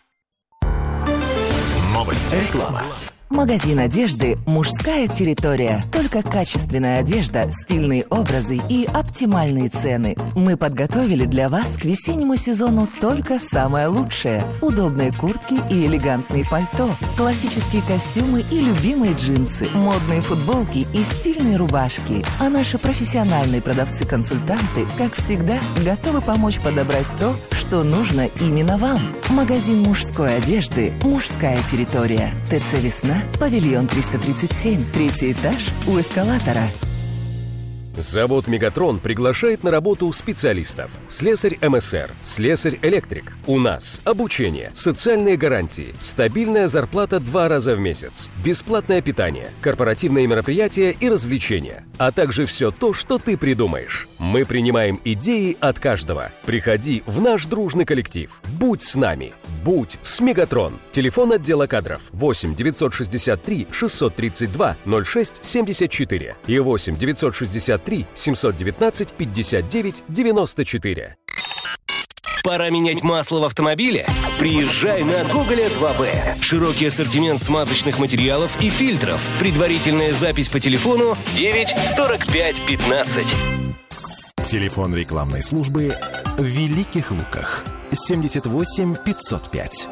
Новости. Реклама. Магазин одежды «Мужская территория». Только качественная одежда, стильные образы и оптимальные цены. Мы подготовили для вас к весеннему сезону только самое лучшее. Удобные куртки и элегантные пальто, классические костюмы и любимые джинсы, модные футболки и стильные рубашки. А наши профессиональные продавцы-консультанты, как всегда, готовы помочь подобрать то, что нужно именно вам. Магазин мужской одежды «Мужская территория». ТЦ «Весна», павильон 337, третий этаж у эскалатора. Завод «Мегатрон» приглашает на работу специалистов. Слесарь МСР, слесарь-электрик. У нас обучение, социальные гарантии, стабильная зарплата 2 раза в месяц, бесплатное питание, корпоративные мероприятия и развлечения, а также все то, что ты придумаешь. Мы принимаем идеи от каждого. Приходи в наш дружный коллектив. Будь с нами. Будь с «Мегатрон». Телефон отдела кадров 8 963 632 06 74 и 8 963 719 59 94. Пора менять масло в автомобиле? Приезжай на Гоголя 2Б. Широкий ассортимент смазочных материалов и фильтров. Предварительная запись по телефону 9 45 15. Телефон рекламной службы в Великих Луках 78 505.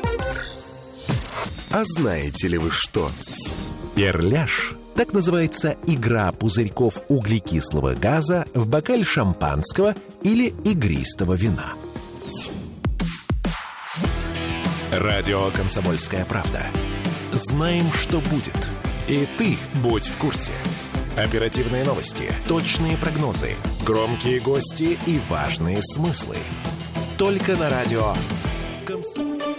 А знаете ли вы что? Перляж. Так называется игра пузырьков углекислого газа в бокале шампанского или игристого вина. Радио «Комсомольская правда». Знаем, что будет. И ты будь в курсе. Оперативные новости, точные прогнозы, громкие гости и важные смыслы. Только на радио «Комсомольская».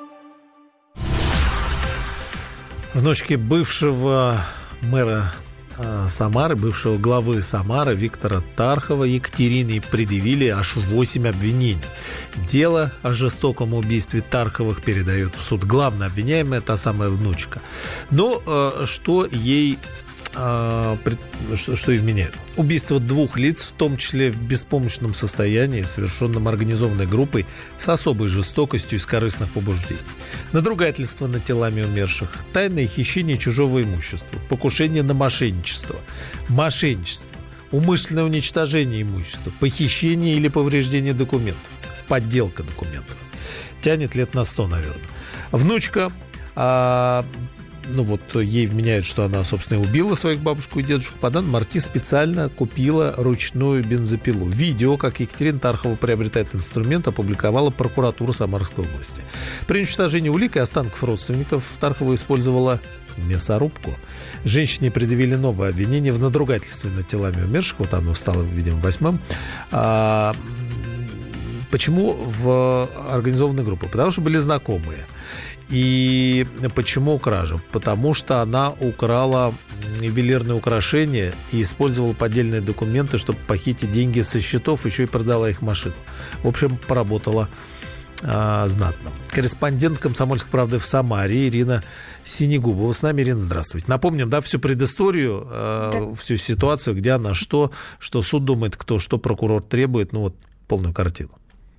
Внучке бывшего мэра Самары, бывшего главы Самары Виктора Тархова Екатерине предъявили аж 8 обвинений. Дело о жестоком убийстве Тарховых передает в суд главная обвиняемая, та самая внучка. Но что ей что изменяет? Убийство 2 лиц, в том числе в беспомощном состоянии, совершенном организованной группой с особой жестокостью из корыстных побуждений. Надругательство над телами умерших, тайное хищение чужого имущества, покушение на мошенничество, умышленное уничтожение имущества, похищение или повреждение документов, подделка документов. Тянет лет на 100, наверное. Внучка... ей вменяют, что она, собственно, убила своих бабушку и дедушку. По данным Марти, специально купила ручную бензопилу. Видео, как Екатерина Тархова приобретает инструмент, опубликовала прокуратура Самарской области. При уничтожении улик и останков родственников Тархова использовала мясорубку. Женщине предъявили новое обвинение в надругательстве над телами умерших. Вот оно стало, видимо, 8-м. Почему в организованной группе? Потому что были знакомые. И почему кража? Потому что она украла ювелирные украшения и использовала поддельные документы, чтобы похитить деньги со счетов, еще и продала их машину. В общем, поработала знатно. Корреспондент «Комсомольской правды» в Самаре Ирина Синегубова с нами. Ирина, здравствуйте. Напомним, да, всю предысторию, всю ситуацию, где она, что суд думает, кто, что прокурор требует, ну вот полную картину.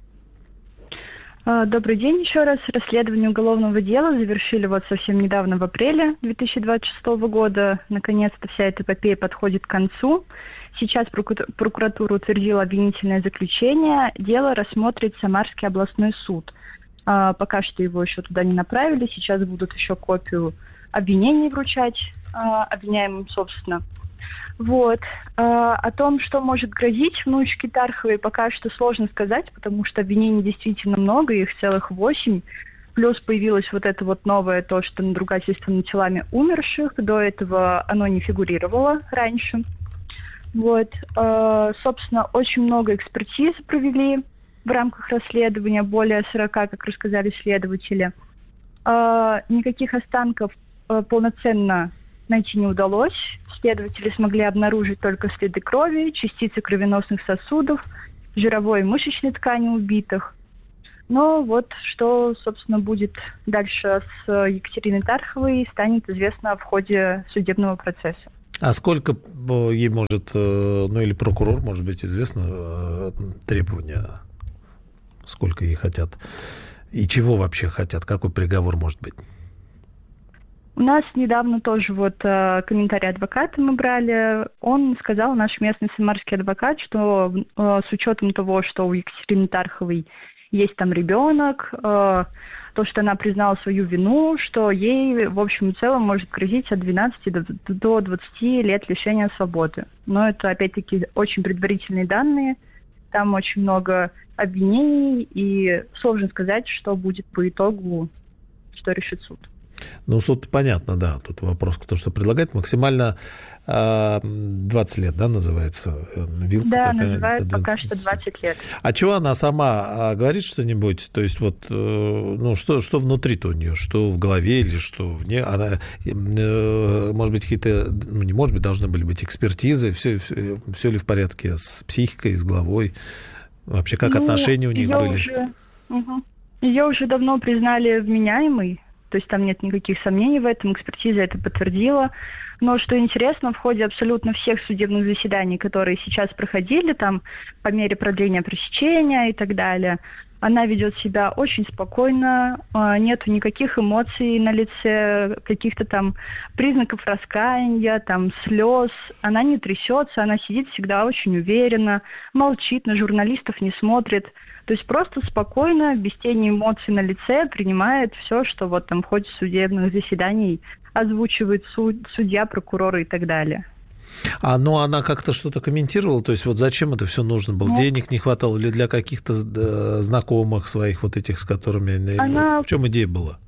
Добрый день еще раз. Расследование уголовного дела завершили вот совсем недавно, в апреле 2026 года. Наконец-то вся эта эпопея подходит к концу. Сейчас прокуратура утвердила обвинительное заключение. Дело рассмотрит Самарский областной суд. Пока что его еще туда не направили. Сейчас будут еще копию обвинений вручать обвиняемым, собственно. Вот. О том, что может грозить внучке Тарховой, пока что сложно сказать, потому что обвинений действительно много, их целых 8. Плюс появилось вот это вот новое, то, что надругательство над телами умерших. До этого оно не фигурировало раньше. Вот. Собственно, очень много экспертиз провели в рамках расследования, более 40, как рассказали следователи. Никаких останков полноценно найти не удалось. Следователи смогли обнаружить только следы крови, частицы кровеносных сосудов, жировой и мышечной ткани убитых. Но вот что, собственно, будет дальше с Екатериной Тарховой, станет известно в ходе судебного процесса. А сколько ей может, ну или прокурор, может быть, известно требования, сколько ей хотят и чего вообще хотят, какой приговор может быть? У нас недавно тоже вот комментарий адвоката мы брали. Он сказал, наш местный самарский адвокат, что с учетом того, что у Екатерины Тарховой есть там ребенок, то, что она признала свою вину, что ей, в общем и целом, может грозить от 12 до 20 лет лишения свободы. Но это, опять-таки, очень предварительные данные. Там очень много обвинений, и сложно сказать, что будет по итогу, что решит суд. Ну, суд понятно, да. Тут вопрос, кто что предлагает. Максимально 20 лет, да, называется? Вилка да, такая, называют пока что 20 лет. А чего она сама говорит что-нибудь? То есть вот, ну, что внутри-то у нее? Что в голове или что вне? Она, может быть, какие-то, ну, не может быть, должны были быть экспертизы. Все ли в порядке с психикой, с головой? Вообще, как отношения у них были? Ее уже давно признали вменяемой. То есть там нет никаких сомнений в этом, экспертиза это подтвердила. Но что интересно, в ходе абсолютно всех судебных заседаний, которые сейчас проходили, там по мере продления пресечения и так далее, она ведет себя очень спокойно, нету никаких эмоций на лице, каких-то там признаков раскаяния, там слез. Она не трясется, она сидит всегда очень уверенно, молчит, на журналистов не смотрит. То есть просто спокойно, без тени эмоций на лице принимает все, что вот там в ходе судебных заседаний озвучивает судья, прокуроры и так далее. Ну, она как-то что-то комментировала? То есть вот зачем это все нужно было? Денег не хватало или для каких-то знакомых своих вот этих, с которыми... В чем идея была?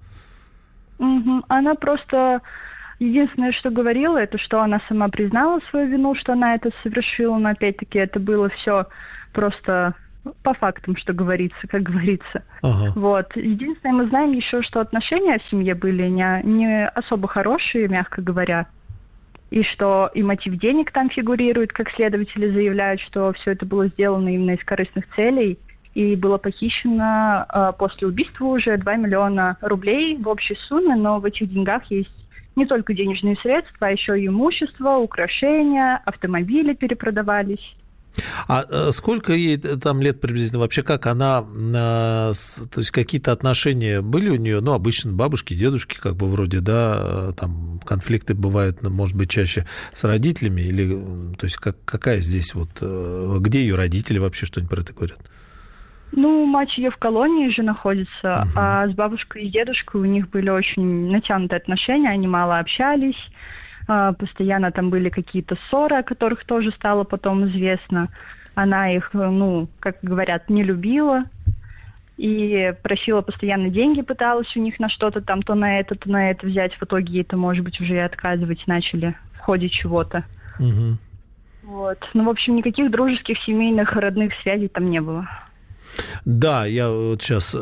Она просто... Единственное, что говорила, это что она сама признала свою вину, что она это совершила, но опять-таки это было все просто... по фактам, что говорится, как говорится. Вот. Единственное, мы знаем еще, что отношения в семье были не особо хорошие, мягко говоря. И что и мотив денег там фигурирует, как следователи заявляют, что все это было сделано именно из корыстных целей. И было похищено после убийства уже 2 миллиона рублей в общей сумме, но в этих деньгах есть не только денежные средства, а еще и имущество, украшения, автомобили перепродавались. А сколько ей там лет приблизительно? Вообще, как она, то есть какие-то отношения были у нее? Ну, обычно бабушки, дедушки, как бы вроде, да, там конфликты бывают, может быть, чаще с родителями, или, то есть какая здесь вот, где ее родители вообще что-нибудь про это говорят? Ну, мать ее в колонии же находится, а с бабушкой и дедушкой у них были очень натянутые отношения, они мало общались. Постоянно там были какие-то ссоры, о которых тоже стало потом известно. Она их, ну, как говорят, не любила и просила постоянно деньги, пыталась у них на что-то там, то на это взять. В итоге ей-то, может быть, уже и отказывать начали в ходе чего-то. Вот. Ну, в общем, никаких дружеских, семейных, родных связей там не было. Да, я вот сейчас,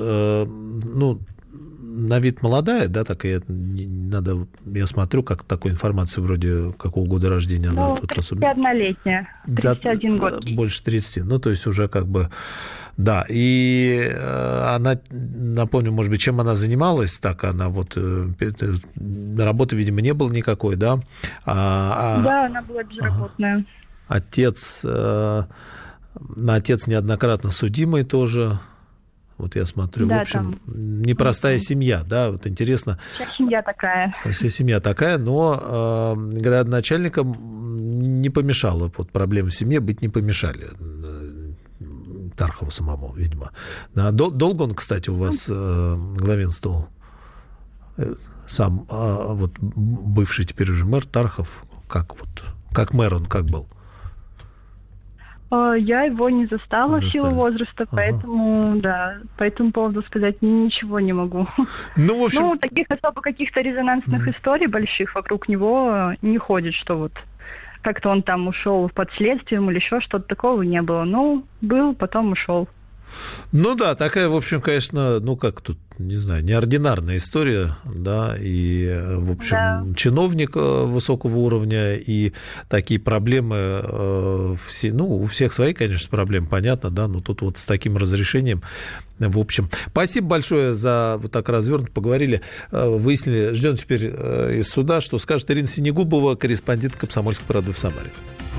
на вид молодая, да, так и я смотрю, как такой информации вроде какого года рождения она тут особенно. 31-летняя, 31 год. Больше 30, то есть уже как бы, да, и она, напомню, может быть, чем она занималась, так она вот, работы, видимо, не было никакой, да? Да, она была безработная. Отец неоднократно судимый тоже. Вот я смотрю, да, в общем, там непростая семья, да, вот интересно. Вся семья такая. Вся семья такая, но градоначальникам не помешало, вот проблемы в семье быть не помешали Тархову самому, видимо. Да, долго он, кстати, у вас главенствовал? Сам вот бывший теперь уже мэр Тархов, как мэр он как был? Я его не застала в силу возраста, поэтому, да, по этому поводу сказать ничего не могу. В общем... таких особо каких-то резонансных историй больших вокруг него не ходит, что вот как-то он там ушел под следствием или еще что-то такого не было. Был, потом ушел. Да, такая, в общем, конечно, как тут, не знаю, неординарная история, да, и, в общем, да. Чиновник высокого уровня, и такие проблемы, у всех свои, конечно, проблемы, понятно, да, но тут вот с таким разрешением, в общем. Спасибо большое за вот так развернуто поговорили, выяснили, ждем теперь из суда, что скажет Ирина Синегубова, корреспондент «Комсомольской правды» в Самаре.